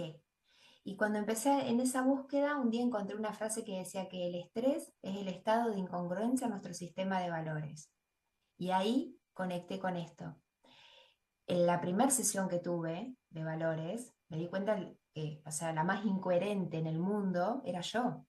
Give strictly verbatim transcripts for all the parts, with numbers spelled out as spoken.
qué? Y cuando empecé en esa búsqueda, un día encontré una frase que decía que el estrés es el estado de incongruencia en nuestro sistema de valores. Y ahí conecté con esto. En la primera sesión que tuve de valores, me di cuenta que, o sea, la más incoherente en el mundo era yo.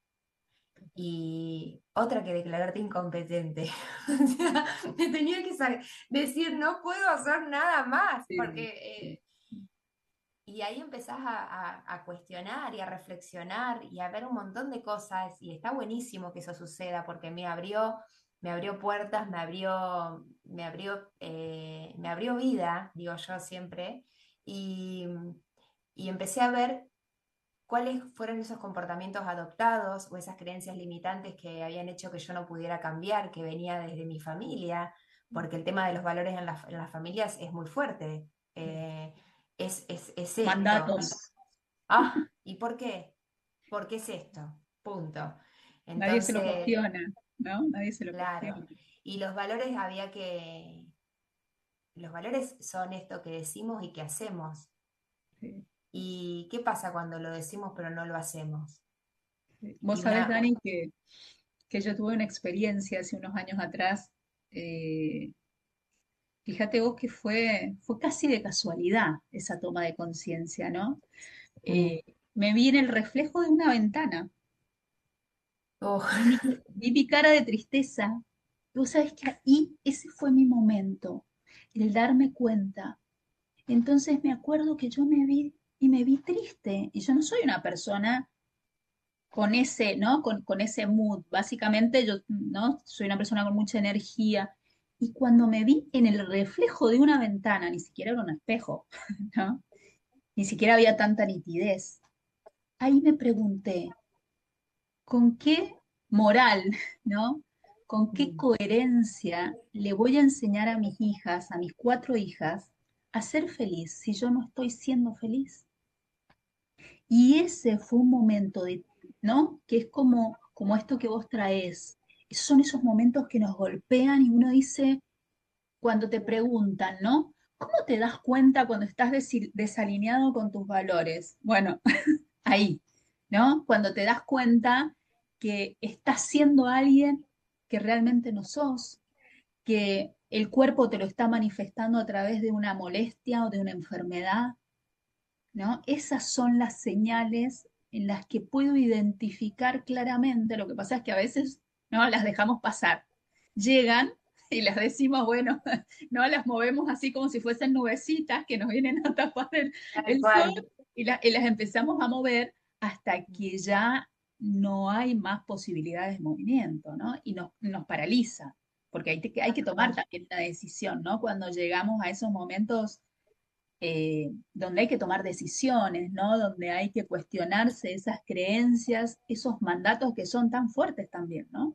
Y otra que declararte incompetente. O sea, me tenía que sa- decir, no puedo hacer nada más, Sí, porque sí. eh, y ahí empezás a, a- a cuestionar y a reflexionar y a ver un montón de cosas y está buenísimo que eso suceda porque me abrió, me abrió puertas, me abrió, me abrió, eh, me abrió vida, digo yo siempre, y, y empecé a ver cuáles fueron esos comportamientos adoptados o esas creencias limitantes que habían hecho que yo no pudiera cambiar, que venía desde mi familia, porque el tema de los valores en, las en las familias es muy fuerte. Eh, es, es, es esto. Mandatos. Ah, ¿y por qué? ¿Por qué es esto? Punto. Nadie se lo Entonces, cuestiona, ¿no? Nadie se lo claro. cuestiona. Y los valores había que, los valores son esto que decimos y que hacemos. Sí, ¿Y qué pasa cuando lo decimos pero no lo hacemos? sí. Vos Y sabés, una, Dani, que, que yo tuve una experiencia hace unos años atrás. eh, Fíjate vos que fue, fue casi de casualidad esa toma de conciencia, ¿no? mm, Eh, Me vi en el reflejo de una ventana. Vi oh, mi, vi mi cara de tristeza. Y vos sabés que ahí ese fue mi momento, el darme cuenta. Entonces me acuerdo que yo me vi y me vi triste. Y yo no soy una persona con ese, ¿no? Con, con ese mood. Básicamente yo, ¿no? Soy una persona con mucha energía. Y cuando me vi en el reflejo de una ventana, ni siquiera era un espejo, ¿no? Ni siquiera había tanta nitidez. Ahí me pregunté, ¿con qué moral, ¿no? ¿Con qué mm, coherencia le voy a enseñar a mis hijas, a mis cuatro hijas, a ser feliz si yo no estoy siendo feliz? Y ese fue un momento de, ¿no? Que es como, como esto que vos traes. Son esos momentos que nos golpean y uno dice, cuando te preguntan, ¿no? ¿Cómo te das cuenta cuando estás desi- desalineado con tus valores? Bueno, ahí, ¿no? Cuando te das cuenta que estás siendo alguien que realmente no sos, que el cuerpo te lo está manifestando a través de una molestia o de una enfermedad, ¿no? Esas son las señales en las que puedo identificar claramente. Lo que pasa es que a veces no las dejamos pasar. Llegan y las decimos, bueno, no las movemos así como si fuesen nubecitas que nos vienen a tapar el, tal el sol cual. y, la- y las empezamos a mover hasta que ya no hay más posibilidades de movimiento, ¿no? Y nos, nos paraliza, porque hay, que- hay que Tal tomar cual. también una decisión, ¿no? Cuando llegamos a esos momentos eh, donde hay que tomar decisiones, ¿no? Donde hay que cuestionarse esas creencias, esos mandatos que son tan fuertes también, ¿no?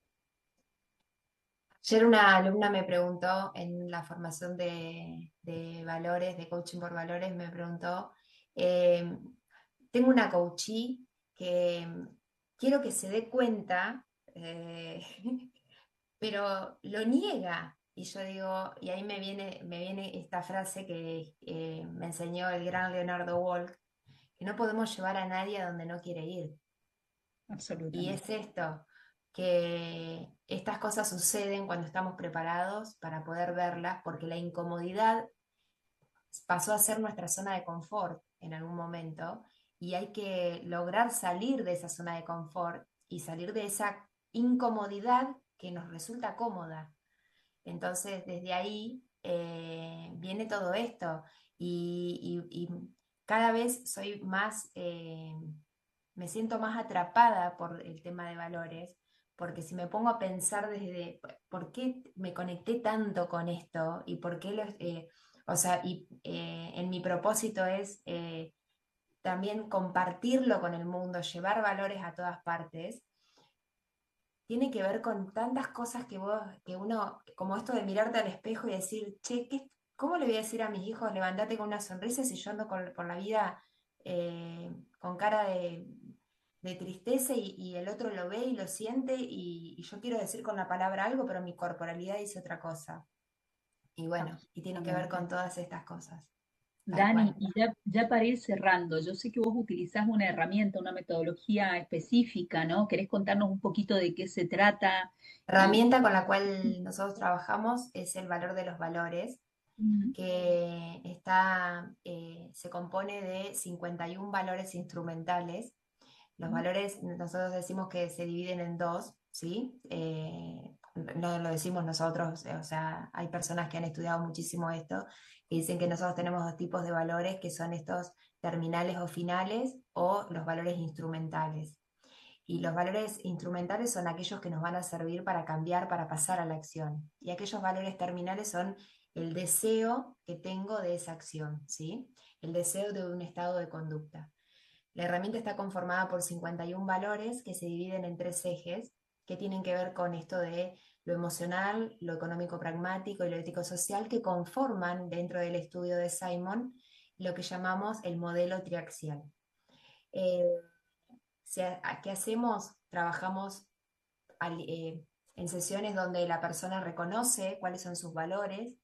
Ayer una alumna me preguntó en la formación de, de valores, de coaching por valores, me preguntó, eh, tengo una coachee que quiero que se dé cuenta, eh, pero lo niega. Y yo digo, y ahí me viene, me viene esta frase que eh, me enseñó el gran Leonardo Walk, que no podemos llevar a nadie a donde no quiere ir. Y Absolutamente. es esto, que estas cosas suceden cuando estamos preparados para poder verlas, porque la incomodidad pasó a ser nuestra zona de confort en algún momento, y hay que lograr salir de esa zona de confort y salir de esa incomodidad que nos resulta cómoda. Entonces, desde ahí eh, viene todo esto, y, y- y cada vez soy más... eh, me siento más atrapada por el tema de valores, porque si me pongo a pensar desde por qué me conecté tanto con esto y por qué lo, eh, o sea, y eh, en mi propósito es eh, también compartirlo con el mundo, llevar valores a todas partes, tiene que ver con tantas cosas que vos, que uno, como esto de mirarte al espejo y decir, che, ¿qué, ¿cómo le voy a decir a mis hijos, levántate con una sonrisa si yo ando con- por la vida eh, con cara de, de tristeza y, y el otro lo ve y lo siente y, y yo quiero decir con la palabra algo, pero mi corporalidad dice otra cosa? Y bueno, y tiene que ver Absolutamente. con todas estas cosas. tal Dani, cual. y ya, ya para ir cerrando, yo sé que vos utilizás una herramienta, una metodología específica, ¿no? ¿Querés contarnos un poquito de qué se trata? Y, Herramienta con la cual nosotros trabajamos es el valor de los valores, mm, que está, eh, se compone de cincuenta y uno valores instrumentales. Los mm, valores, nosotros decimos que se dividen en dos, ¿sí? Eh, no lo decimos nosotros, eh, o sea, hay personas que han estudiado muchísimo esto y dicen que nosotros tenemos dos tipos de valores, que son estos terminales o finales o los valores instrumentales. Y los valores instrumentales son aquellos que nos van a servir para cambiar, para pasar a la acción. Y aquellos valores terminales son el deseo que tengo de esa acción, ¿sí? El deseo de un estado de conducta. La herramienta está conformada por cincuenta y uno valores que se dividen en tres ejes que tienen que ver con esto de lo emocional, lo económico pragmático y lo ético social, que conforman dentro del estudio de Simon lo que llamamos el modelo triaxial. Eh, ¿Qué hacemos? Trabajamos al, eh, en sesiones donde la persona reconoce cuáles son sus valores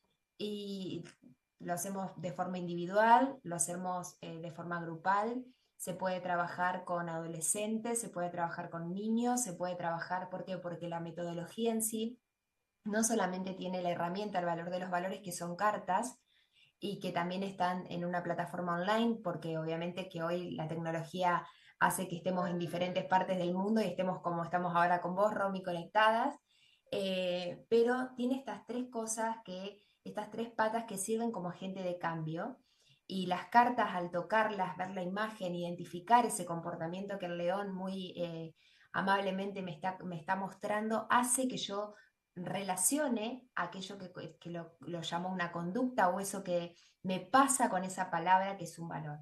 y lo hacemos de forma individual, lo hacemos eh, de forma grupal. Se puede trabajar con adolescentes, se puede trabajar con niños, se puede trabajar, ¿por qué? Porque la metodología en sí no solamente tiene la herramienta, el valor de los valores, que son cartas, y que también están en una plataforma online, porque obviamente que hoy la tecnología hace que estemos en diferentes partes del mundo y estemos como estamos ahora con vos, Romy, conectadas, eh, pero tiene estas tres cosas, que, estas tres patas que sirven como agente de cambio. Y las cartas, al tocarlas, ver la imagen, identificar ese comportamiento que el león muy eh, amablemente me está, me está mostrando, hace que yo relacione aquello que, que lo, lo llamo una conducta, o eso que me pasa con esa palabra que es un valor.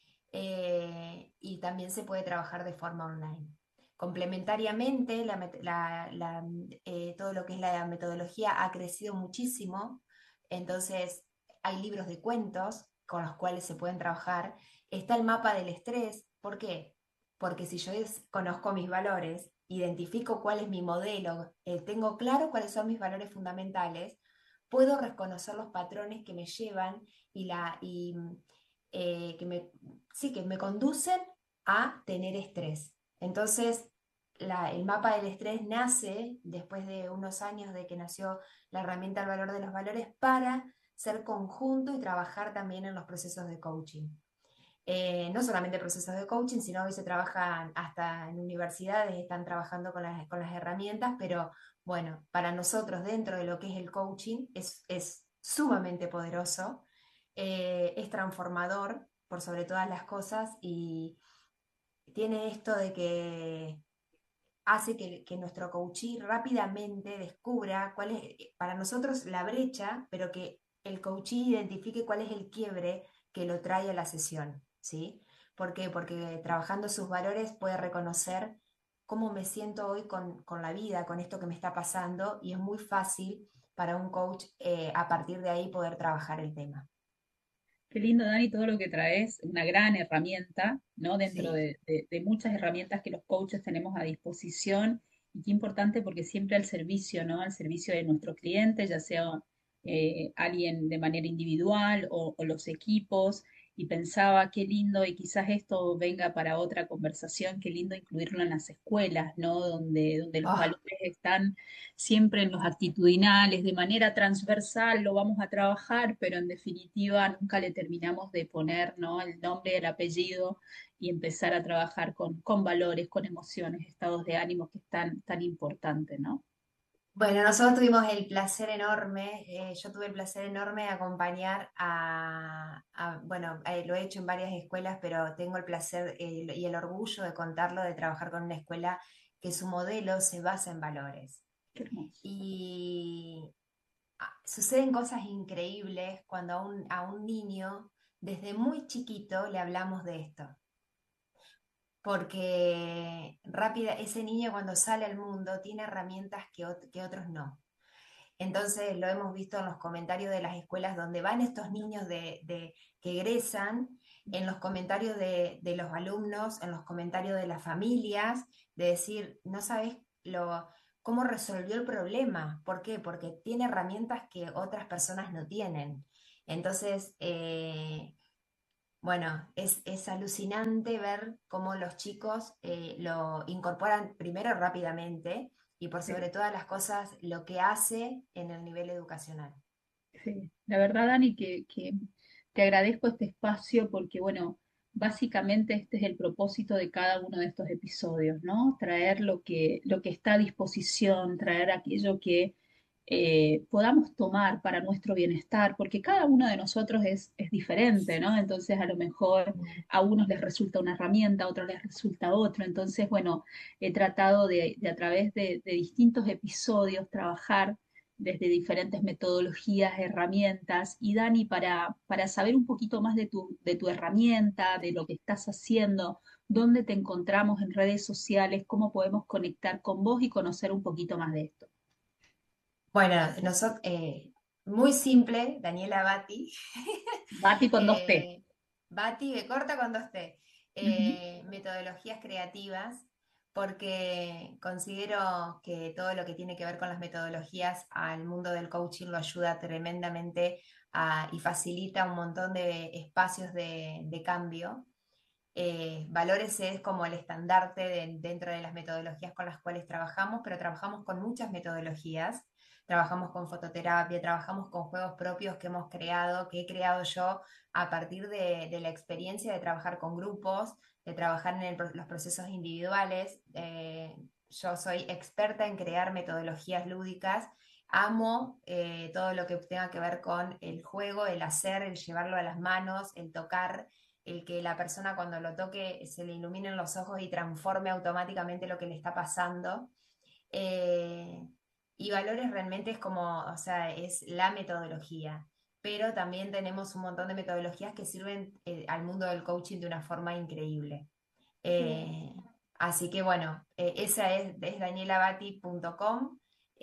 Eh, y también se puede trabajar de forma online. Complementariamente, la, la, la, eh, todo lo que es la metodología ha crecido muchísimo, entonces hay libros de cuentos con los cuales se pueden trabajar. Está el mapa del estrés. ¿Por qué? Porque si yo conozco mis valores, identifico cuál es mi modelo, eh, tengo claro cuáles son mis valores fundamentales, puedo reconocer los patrones que me llevan y, la, y eh, que me, sí, que me conducen a tener estrés. Entonces, la, el mapa del estrés nace después de unos años de que nació la herramienta del valor de los valores, para ser conjunto y trabajar también en los procesos de coaching. Eh, no solamente procesos de coaching, sino hoy se trabajan hasta en universidades, están trabajando con las, con las herramientas, pero bueno, para nosotros dentro de lo que es el coaching es, es sumamente poderoso, eh, es transformador por sobre todas las cosas, y tiene esto de que hace que, que nuestro coachee rápidamente descubra cuál es para nosotros la brecha, pero que el coachee identifique cuál es el quiebre que lo trae a la sesión, ¿sí? ¿Por qué? Porque trabajando sus valores puede reconocer cómo me siento hoy con, con la vida, con esto que me está pasando, y es muy fácil para un coach eh, a partir de ahí poder trabajar el tema. qué lindo, Dani, todo lo que traes, una gran herramienta, ¿no? Dentro Sí. de, de- de muchas herramientas que los coaches tenemos a disposición y qué importante porque siempre al servicio, ¿no? Al servicio de nuestro cliente, ya sea eh, alguien de manera individual o, o los equipos. Y pensaba, qué lindo, y quizás esto venga para otra conversación, qué lindo incluirlo en las escuelas, ¿no? Donde, donde los Oh, valores están siempre en los actitudinales, de manera transversal lo vamos a trabajar, pero en definitiva nunca le terminamos de poner, ¿no? El nombre y el apellido y empezar a trabajar con, con valores, con emociones, estados de ánimo que es tan, tan importante, ¿no? bueno, nosotros tuvimos el placer enorme, eh, yo tuve el placer enorme de acompañar a, a- bueno, eh, lo he hecho en varias escuelas, pero tengo el placer eh, y el orgullo de contarlo, de trabajar con una escuela que su modelo se basa en valores. Qué hermoso. Y ah, suceden cosas increíbles cuando a un, a un niño desde muy chiquito le hablamos de esto, porque rápida, ese niño cuando sale al mundo tiene herramientas que, ot- que otros no. Entonces lo hemos visto en los comentarios de las escuelas donde van estos niños de, de- que egresan, en los comentarios de, de los alumnos, en los comentarios de las familias, de decir, no sabes lo, cómo resolvió el problema. ¿Por qué? Porque tiene herramientas que otras personas no tienen. Entonces, eh, bueno, es, es alucinante ver cómo los chicos eh, lo incorporan primero rápidamente y por Sí, sobre todas las cosas lo que hace en el nivel educacional. sí. La verdad, Dani, que, que te agradezco este espacio porque, bueno, básicamente este es el propósito de cada uno de estos episodios, ¿no? Traer lo que, lo que está a disposición, traer aquello que eh, podamos tomar para nuestro bienestar, porque cada uno de nosotros es, es diferente, ¿no? Entonces, a lo mejor a unos les resulta una herramienta, a otros les resulta otro. Entonces, bueno, he tratado de, de a través de, de distintos episodios trabajar desde diferentes metodologías, herramientas. Y Dani, para, para saber un poquito más de tu, de tu herramienta, de lo que estás haciendo, dónde te encontramos en redes sociales, cómo podemos conectar con vos y conocer un poquito más de esto. Bueno, nosotros, muy simple, Daniela Bati. Bati con dos T. Eh, Bati, B corta con dos T. Ujú. Eh, metodologías creativas, porque considero que todo lo que tiene que ver con las metodologías al mundo del coaching lo ayuda tremendamente a- y facilita un montón de espacios de, de cambio. Eh, valores es como el estandarte de- dentro de las metodologías con las cuales trabajamos, pero trabajamos con muchas metodologías. Trabajamos con fototerapia, trabajamos con juegos propios que hemos creado, que he creado yo a partir de, de la experiencia de trabajar con grupos, de trabajar en el pro- los procesos individuales. Eh, yo soy experta en crear metodologías lúdicas. Amo eh, todo lo que tenga que ver con el juego, el hacer, el llevarlo a las manos, el tocar, el que la persona cuando lo toque se le iluminen los ojos y transforme automáticamente lo que le está pasando. Eh, y valores realmente es como, o sea, es la metodología, pero también tenemos un montón de metodologías que sirven eh, al mundo del coaching de una forma increíble. Qué bueno. Eh, Así que bueno, eh, esa es, es danielabati punto com,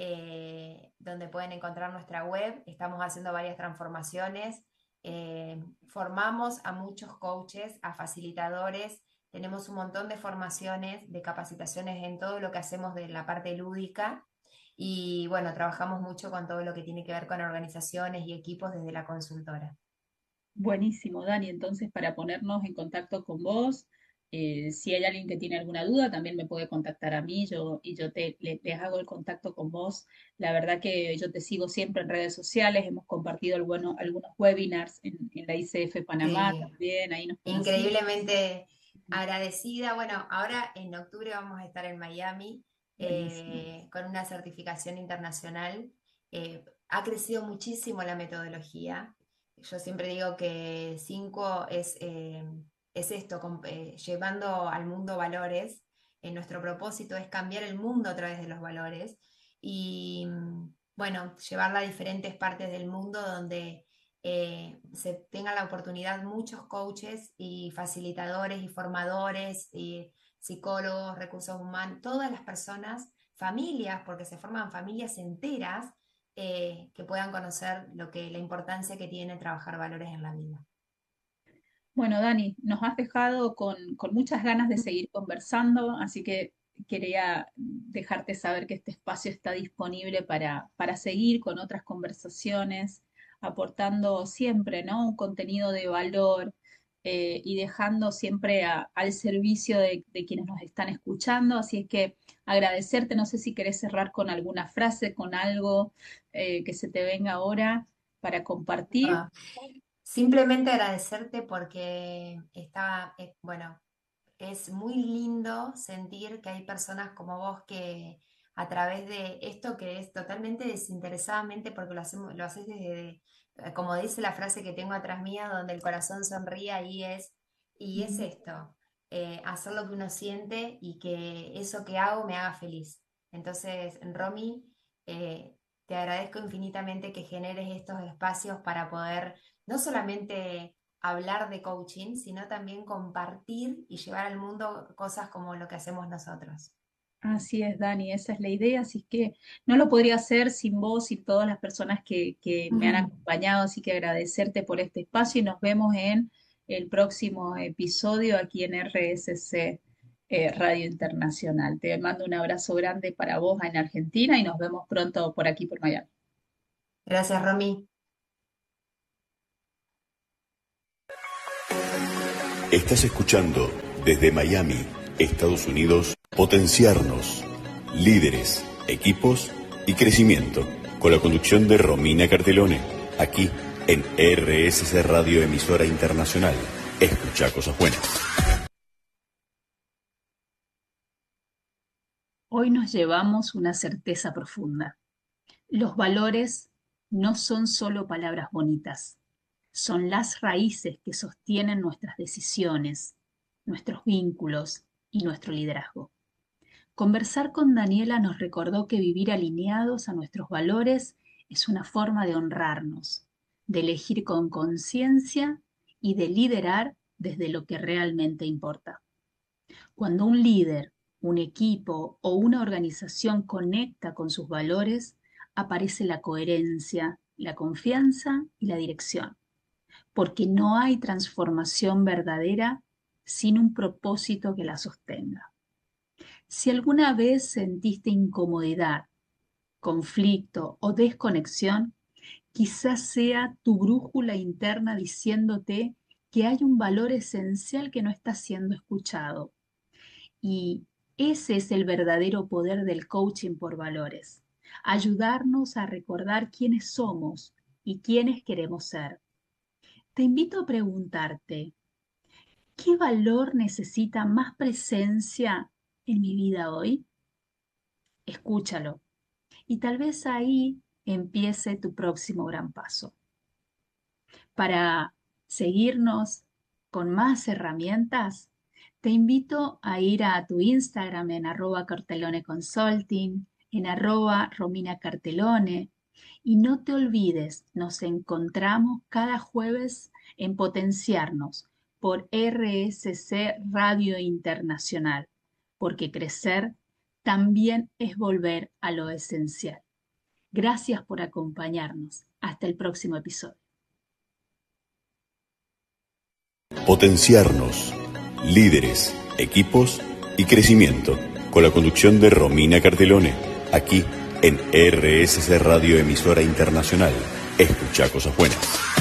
eh, donde pueden encontrar nuestra web. Estamos haciendo varias transformaciones. Eh, formamos a muchos coaches, a facilitadores. Tenemos un montón de formaciones, de capacitaciones en todo lo que hacemos de la parte lúdica. Y bueno, trabajamos mucho con todo lo que tiene que ver con organizaciones y equipos desde la consultora. Buenísimo, Dani. Entonces, para ponernos en contacto con vos, eh, si hay alguien que tiene alguna duda, también me puede contactar a mí yo, y yo te, le- les hago el contacto con vos. La verdad que yo te sigo siempre en redes sociales, hemos compartido alguno- algunos webinars en, en la I C F Panamá Sí. también, ahí nos conocimos. Increíblemente agradecida. Bueno, ahora en octubre vamos a estar en Miami Buenísimo. eh, con una certificación internacional. Eh, ha crecido muchísimo la metodología. Yo siempre digo que cinco es, eh, es esto, com- eh, llevando al mundo valores. Eh, nuestro propósito es cambiar el mundo a través de los valores y, mm, bueno, llevarla a diferentes partes del mundo donde eh, se tengan la oportunidad muchos coaches y facilitadores y formadores y psicólogos, recursos humanos, todas las personas, familias, porque se forman familias enteras eh, que puedan conocer lo que, la importancia que tiene trabajar valores en la vida. Bueno, Dani, nos has dejado con, con muchas ganas de seguir conversando, así que quería dejarte saber que este espacio está disponible para, para seguir con otras conversaciones, aportando siempre, ¿no? Un contenido de valor eh, y dejando siempre a- al servicio de, de quienes nos están escuchando. Así es que agradecerte, no sé si querés cerrar con alguna frase, con algo eh, que se te venga ahora para compartir. Ah, simplemente agradecerte porque está, eh, bueno, es muy lindo sentir que hay personas como vos que a través de esto que es totalmente desinteresadamente, porque lo hacemos, lo haces desde, eh, como dice la frase que tengo atrás mía, donde el corazón sonríe, ahí es, y es Ujú. esto, eh, hacer lo que uno siente y que eso que hago me haga feliz. Entonces, Romy, eh, te agradezco infinitamente que generes estos espacios para poder no solamente hablar de coaching, sino también compartir y llevar al mundo cosas como lo que hacemos nosotros. Así es, Dani, esa es la idea, así que no lo podría hacer sin vos y todas las personas que, que me han Ujú. acompañado, así que agradecerte por este espacio y nos vemos en el próximo episodio aquí en R S C eh, Radio Internacional. Te mando un abrazo grande para vos en Argentina y nos vemos pronto por aquí por Miami. Gracias, Romy. Estás escuchando desde Miami, Estados Unidos, Potenciarnos, líderes, equipos y crecimiento, con la conducción de Romina Cartelone, aquí en R S C Radio, emisora internacional. Escucha cosas buenas. Hoy nos llevamos una certeza profunda. Los valores no son solo palabras bonitas, son las raíces que sostienen nuestras decisiones, nuestros vínculos y nuestro liderazgo. Conversar con Daniela nos recordó que vivir alineados a nuestros valores es una forma de honrarnos, de elegir con conciencia y de liderar desde lo que realmente importa. Cuando un líder, un equipo o una organización conecta con sus valores, aparece la coherencia, la confianza y la dirección, porque no hay transformación verdadera sin un propósito que la sostenga. Si alguna vez sentiste incomodidad, conflicto o desconexión, quizás sea tu brújula interna diciéndote que hay un valor esencial que no está siendo escuchado. Y ese es el verdadero poder del coaching por valores, ayudarnos a recordar quiénes somos y quiénes queremos ser. Te invito a preguntarte, ¿qué valor necesita más presencia en mi vida hoy? Escúchalo y tal vez ahí empiece tu próximo gran paso. Para seguirnos con más herramientas, te invito a ir a tu Instagram en arroba Cartelone Consulting, en arroba Romina Cartelone, y no te olvides, nos encontramos cada jueves en Potenciarnos por R S C Radio Internacional, porque crecer también es volver a lo esencial. Gracias por acompañarnos. Hasta el próximo episodio. Potenciarnos, líderes, equipos y crecimiento, con la conducción de Romina Cartelone, aquí en R S C Radio, emisora internacional. Escucha cosas buenas.